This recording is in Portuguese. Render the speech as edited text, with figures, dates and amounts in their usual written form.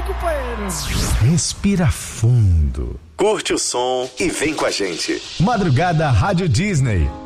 companheiro. Respira fundo. Curte o som e vem com a gente. Madrugada Rádio Disney.